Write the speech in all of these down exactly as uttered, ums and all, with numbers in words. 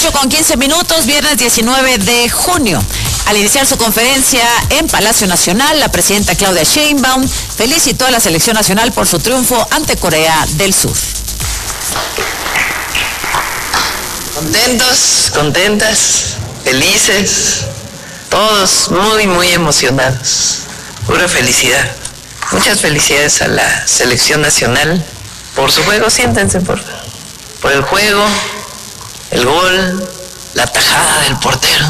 ocho con quince minutos, viernes diecinueve de junio. Al iniciar su conferencia en Palacio Nacional, la presidenta Claudia Sheinbaum felicitó a la selección nacional por su triunfo ante Corea del Sur. Contentos, contentas, felices, todos muy, muy emocionados. Pura felicidad. Muchas felicidades a la selección nacional por su juego. Siéntense por, por el juego, el gol, la tajada del portero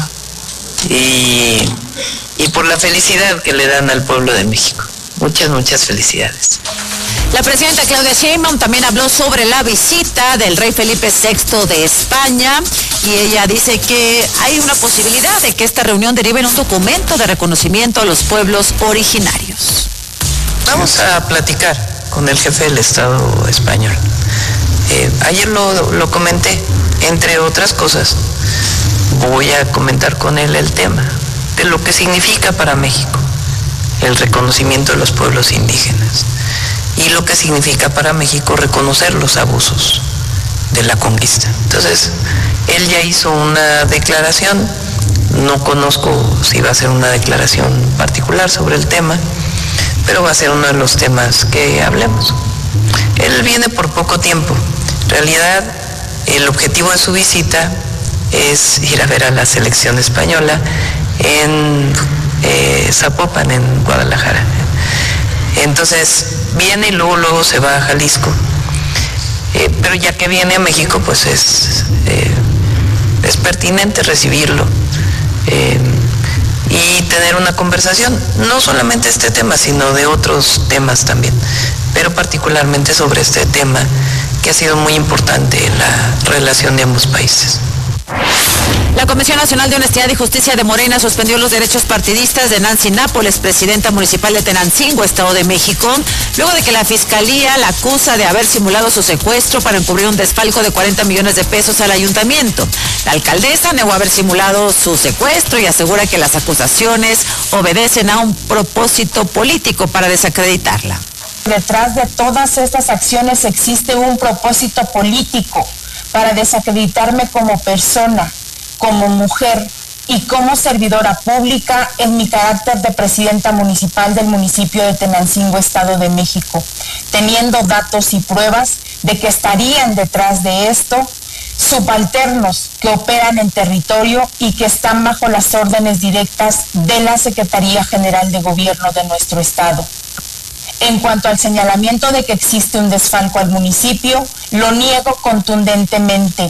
y, y por la felicidad que le dan al pueblo de México. Muchas, muchas felicidades. La presidenta Claudia Sheinbaum también habló sobre la visita del rey Felipe sexto de España y ella dice que hay una posibilidad de que esta reunión derive en un documento de reconocimiento a los pueblos originarios. Vamos a platicar con el jefe del Estado español. Eh, ayer lo, lo comenté, entre otras cosas, voy a comentar con él el tema de lo que significa para México el reconocimiento de los pueblos indígenas y lo que significa para México reconocer los abusos de la conquista. Entonces, él ya hizo una declaración, no conozco si va a ser una declaración particular sobre el tema, pero va a ser uno de los temas que hablemos. Él viene por poco tiempo. En realidad, el objetivo de su visita es ir a ver a la selección española en eh, Zapopan, en Guadalajara. Entonces, viene y luego, luego se va a Jalisco. Eh, pero ya que viene a México, pues es, eh, es pertinente recibirlo eh, y tener una conversación, no solamente este tema, sino de otros temas también, pero particularmente sobre este tema que ha sido muy importante en la relación de ambos países. La Comisión Nacional de Honestidad y Justicia de Morena suspendió los derechos partidistas de Nancy Nápoles, presidenta municipal de Tenancingo, Estado de México, luego de que la Fiscalía la acusa de haber simulado su secuestro para encubrir un desfalco de cuarenta millones de pesos al ayuntamiento. La alcaldesa negó haber simulado su secuestro y asegura que las acusaciones obedecen a un propósito político para desacreditarla. Detrás de todas estas acciones existe un propósito político para desacreditarme como persona, como mujer y como servidora pública en mi carácter de presidenta municipal del municipio de Tenancingo, Estado de México, teniendo datos y pruebas de que estarían detrás de esto subalternos que operan en territorio y que están bajo las órdenes directas de la Secretaría General de Gobierno de nuestro Estado. En cuanto al señalamiento de que existe un desfalco al municipio, lo niego contundentemente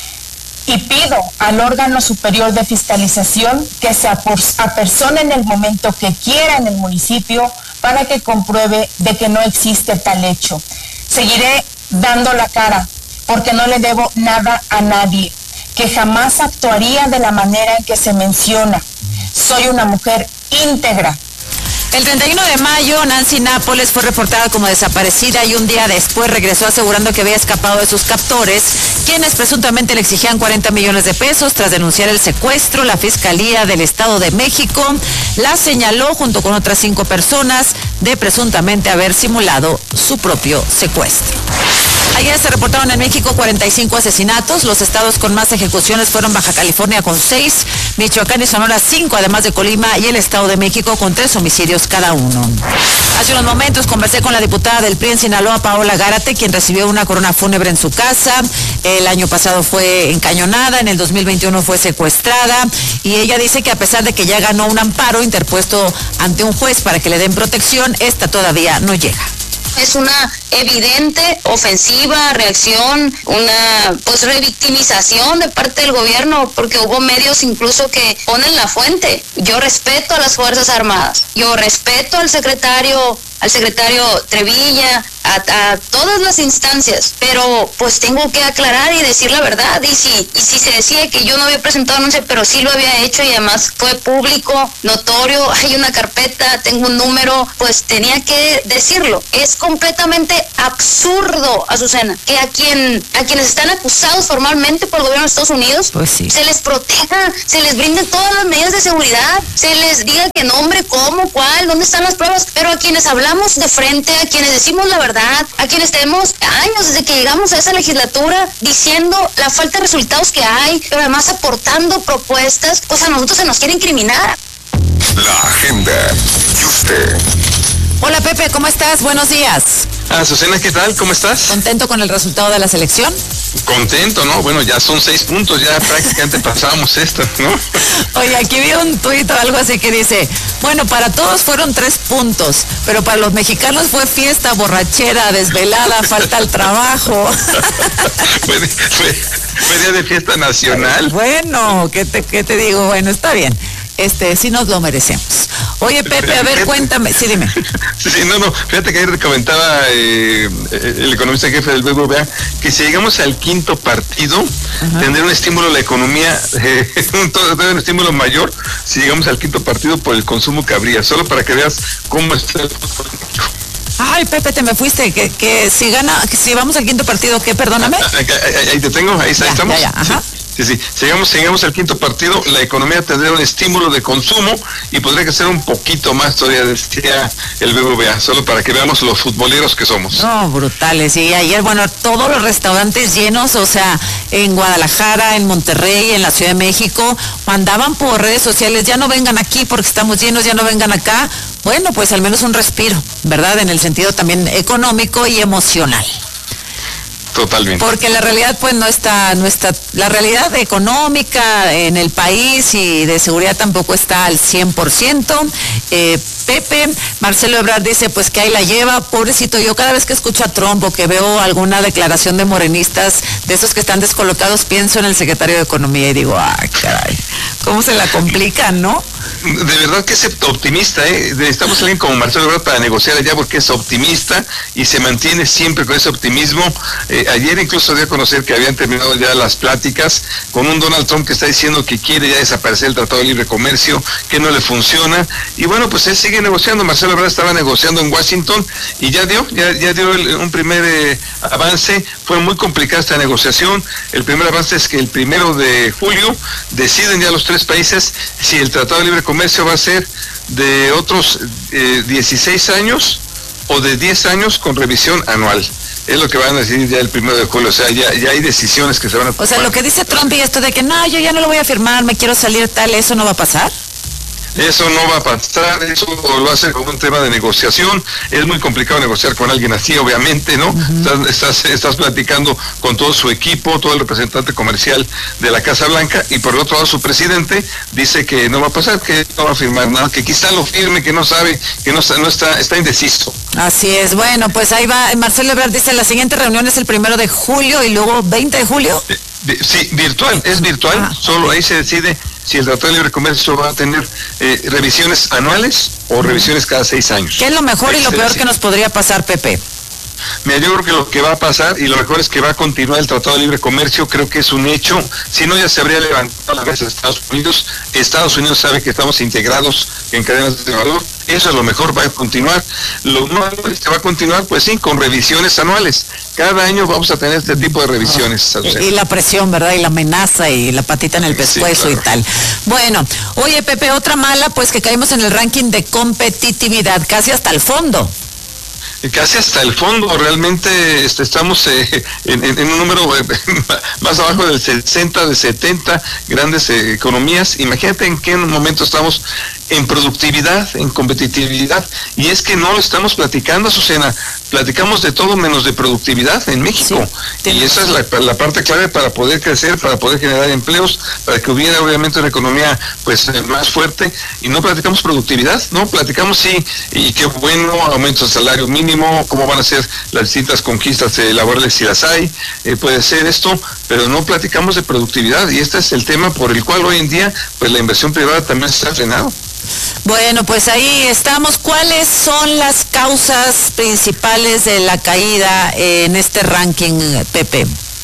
y pido al órgano superior de fiscalización que se apersone en el momento que quiera en el municipio para que compruebe de que no existe tal hecho. Seguiré dando la cara porque no le debo nada a nadie, que jamás actuaría de la manera en que se menciona. Soy una mujer íntegra. El treinta y uno de mayo, Nancy Nápoles fue reportada como desaparecida y un día después regresó asegurando que había escapado de sus captores, quienes presuntamente le exigían cuarenta millones de pesos tras denunciar el secuestro. La Fiscalía del Estado de México la señaló junto con otras cinco personas de presuntamente haber simulado su propio secuestro. Ayer se reportaron en México cuarenta y cinco asesinatos. Los estados con más ejecuciones fueron Baja California con seis, Michoacán y Sonora cinco, además de Colima y el Estado de México con tres homicidios cada uno. Hace unos momentos conversé con la diputada del P R I en Sinaloa, Paola Gárate, quien recibió una corona fúnebre en su casa. El año pasado fue encañonada, en el dos mil veintiuno fue secuestrada y ella dice que a pesar de que ya ganó un amparo interpuesto ante un juez para que le den protección, esta todavía no llega. Es una evidente ofensiva, reacción, una pues revictimización de parte del gobierno, porque hubo medios incluso que ponen la fuente. Yo respeto a las Fuerzas Armadas, yo respeto al secretario, al secretario Trevilla, a, a todas las instancias, pero pues tengo que aclarar y decir la verdad. Y si, y si se decía que yo no había presentado anuncio, pero sí lo había hecho y además fue público, notorio, hay una carpeta, tengo un número, pues tenía que decirlo. Es completamente absurdo, Azucena, que a quien a quienes están acusados formalmente por el gobierno de Estados Unidos, pues sí, se les proteja, se les brinden todas las medidas de seguridad, se les diga qué nombre, cómo, cuál, dónde están las pruebas, pero a quienes hablamos de frente, a quienes decimos la verdad, verdad, a quienes tenemos años desde que llegamos a esa legislatura diciendo la falta de resultados que hay, pero además aportando propuestas, pues a nosotros se nos quiere incriminar. La agenda y usted. Hola Pepe, ¿cómo estás? Buenos días. Azucena, ¿qué tal? ¿Cómo estás? ¿Contento con el resultado de la selección? Contento, ¿no? Bueno, ya son seis puntos, ya prácticamente pasamos esto, ¿no? Oye, aquí vi un tuit o algo así que dice, bueno, para todos fueron tres puntos, pero para los mexicanos fue fiesta, borrachera, desvelada, falta al trabajo. fue, fue, fue día de fiesta nacional. Bueno, ¿qué te, qué te digo? Bueno, está bien. Este, sí nos lo merecemos. Oye, Pepe, a ver, cuéntame. Sí, dime. Sí, sí, no, no, fíjate que ayer comentaba eh, el economista jefe del B B V A que si llegamos al quinto partido, ajá, tendrá un estímulo a la economía, eh, un, un estímulo mayor si llegamos al quinto partido por el consumo que habría, solo para que veas cómo está el fútbol en México. Ay, Pepe, te me fuiste, que, que si gana, que si vamos al quinto partido, ¿qué? Perdóname. Ahí, ahí, ahí te tengo, ahí, ya, ahí estamos. Ya, ya, ajá. Sí, sí, si llegamos, si llegamos al quinto partido, la economía tendría un estímulo de consumo y podría crecer un poquito más todavía, decía el B B V A, solo para que veamos los futboleros que somos. No, brutales. Y ayer, bueno, todos los restaurantes llenos, o sea, en Guadalajara, en Monterrey, en la Ciudad de México, mandaban por redes sociales, ya no vengan aquí porque estamos llenos, ya no vengan acá. Bueno, pues al menos un respiro, ¿verdad? En el sentido también económico y emocional. Totalmente. Porque la realidad pues no está, no está, la realidad económica en el país y de seguridad tampoco está al cien por ciento. Eh, Pepe, Marcelo Ebrard dice pues que ahí la lleva, pobrecito, yo cada vez que escucho a Trump o que veo alguna declaración de morenistas, de esos que están descolocados, pienso en el secretario de Economía y digo, ay, caray, cómo se la complican, ¿no? De verdad que es optimista, ¿eh? Necesitamos a alguien como Marcelo Ebrard para negociar allá porque es optimista y se mantiene siempre con ese optimismo. Eh, ayer incluso dio a conocer que habían terminado ya las pláticas con un Donald Trump que está diciendo que quiere ya desaparecer el Tratado de Libre Comercio, que no le funciona. Y bueno, pues él sigue negociando. Marcelo Ebrard estaba negociando en Washington y ya dio, ya, ya dio el, un primer eh, avance. Fue muy complicada esta negociación. El primer avance es que el primero de julio deciden ya los tres países si el Tratado de Libre Comercio va a ser de otros eh, dieciséis años o de diez años con revisión anual. Es lo que van a decidir ya el primero de julio, o sea, ya, ya hay decisiones que se van a tomar. O sea, lo que dice Trump y esto de que no, yo ya no lo voy a firmar, me quiero salir tal, ¿eso no va a pasar? Eso no va a pasar, eso lo va a hacer como un tema de negociación. Es muy complicado negociar con alguien así, obviamente, ¿no? Uh-huh. Estás, estás, estás platicando con todo su equipo, todo el representante comercial de la Casa Blanca, y por el otro lado su presidente dice que no va a pasar, que no va a firmar nada, que quizá lo firme, que no sabe, que no, no está, está indeciso. Así es, bueno, pues ahí va, Marcelo Ebrard dice, la siguiente reunión es el primero de julio y luego veinte de julio. Eh, de, sí, virtual, es virtual, ah. Solo ahí se decide si el Tratado de Libre Comercio va a tener eh, revisiones anuales o revisiones cada seis años. ¿Qué es lo mejor y lo peor que nos podría pasar, Pepe? Mira, yo creo que lo que va a pasar, y lo mejor es que va a continuar el Tratado de Libre Comercio, creo que es un hecho. Si no, ya se habría levantado la mesa de Estados Unidos. Estados Unidos sabe que estamos integrados en cadenas de valor. Eso es lo mejor, va a continuar. Lo malo es que va a continuar, pues sí, con revisiones anuales. Cada año vamos a tener este tipo de revisiones. Oh, y, y la presión, ¿verdad? Y la amenaza y la patita en el pescuezo, sí, claro, y tal. Bueno, oye, Pepe, otra mala, pues que caímos en el ranking de competitividad, casi hasta el fondo. Casi hasta el fondo, realmente este, estamos eh, en, en, en un número eh, más abajo del sesenta, de setenta grandes eh, economías. Imagínate en qué momento estamos en productividad, en competitividad, y es que no lo estamos platicando, Azucena, platicamos de todo menos de productividad en México, sí, y esa es la, la parte clave para poder crecer, para poder generar empleos, para que hubiera obviamente una economía pues más fuerte, y no platicamos productividad, no platicamos sí, y qué bueno, aumento del salario mínimo, cómo van a ser las distintas conquistas eh, laborales si las hay, eh, puede ser esto, pero no platicamos de productividad, y este es el tema por el cual hoy en día pues la inversión privada también se ha frenado. Bueno, pues ahí estamos. ¿Cuáles son las causas principales de la caída en este ranking, Pepe?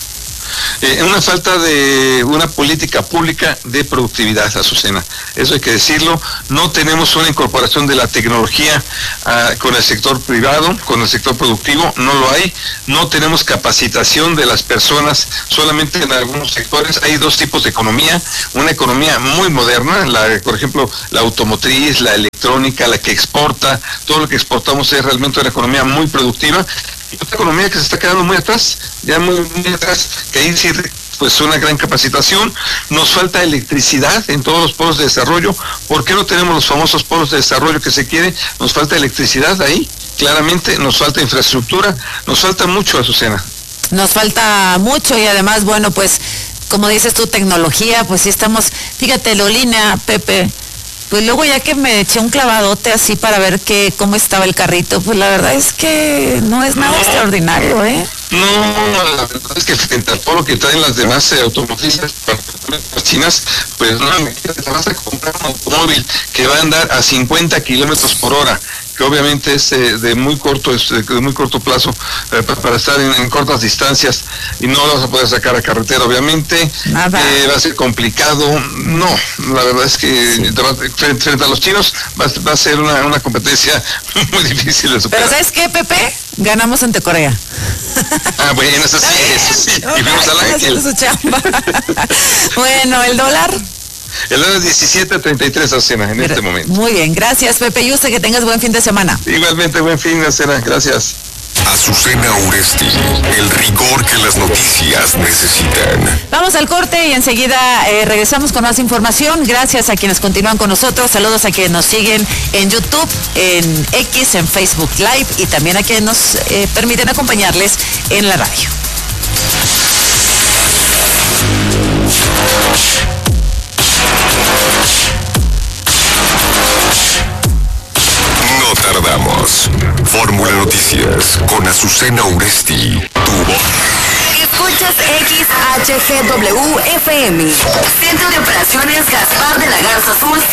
Eh, una falta de una política pública de productividad, Azucena. Eso hay que decirlo. No tenemos una incorporación de la tecnología uh, con el sector privado, con el sector productivo, no lo hay. No tenemos capacitación de las personas, solamente en algunos sectores. Hay dos tipos de economía. Una economía muy moderna, la, por ejemplo, la automotriz, la electrónica, electrónica, la que exporta, todo lo que exportamos es realmente una economía muy productiva, y otra economía que se está quedando muy atrás, ya muy, muy atrás, que ahí sí pues una gran capacitación. Nos falta electricidad en todos los polos de desarrollo. ¿Por qué no tenemos los famosos polos de desarrollo que se quieren? Nos falta electricidad ahí, claramente, nos falta infraestructura, nos falta mucho, Azucena. Nos falta mucho y además, bueno, pues, como dices tú, tecnología, pues sí estamos, fíjate, Lolina, Pepe, pues luego ya que me eché un clavadote así para ver que cómo estaba el carrito, pues la verdad es que no es nada no. extraordinario, ¿eh? No, la verdad es que frente a todo lo que traen las demás eh, automotrices chinas, pues no, te vas a comprar un automóvil que va a andar a cincuenta kilómetros por hora, que obviamente es eh, de muy corto es, de muy corto plazo eh, para estar en, en cortas distancias, y no lo vas a poder sacar a carretera, obviamente. Nada. Eh, va a ser complicado. No, la verdad es que sí. frente, frente a los chinos va, va a ser una, una competencia muy difícil de superar. Pero ¿sabes qué, Pepe? Ganamos ante Corea. Ah, bueno, eso sí, eso sí. Y fuimos al ángel. Bueno, ¿el dólar? El dólar es diecisiete treinta y tres, Azucena, en Pero, este momento. Muy bien, gracias, Pepe. Y usted, que tengas buen fin de semana. Igualmente, buen fin de semana, gracias. Azucena Uresti, el rigor que las noticias necesitan. Vamos al corte y enseguida eh, regresamos con más información. Gracias a quienes continúan con nosotros. Saludos a quienes nos siguen en YouTube, en X, en Facebook Live, y también a quienes nos eh, permiten acompañarles en la radio. No tardamos. Fórmula Noticias con Azucena Uresti. Tu voz. Escuchas X H G W F M. Centro de Operaciones Gaspar de la Garza Azul